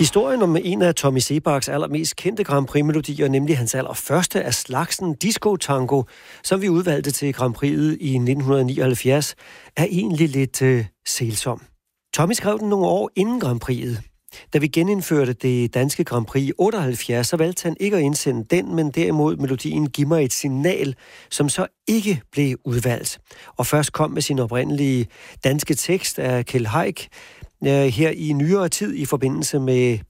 Historien om en af Tommy Seebachs allermest kendte Grand Prix-melodier, nemlig hans allerførste af slagsen, Disco Tango, som vi udvalgte til Grand Prix'et i 1979, er egentlig lidt sælsom. Tommy skrev den nogle år inden Grand Prix'et. Da vi genindførte det danske Grand Prix i 78, så valgte han ikke at indsende den, men derimod melodien Giv mig et signal, som så ikke blev udvalgt. Og først kom med sin oprindelige danske tekst af Kjeld Haik her i nyere tid i forbindelse med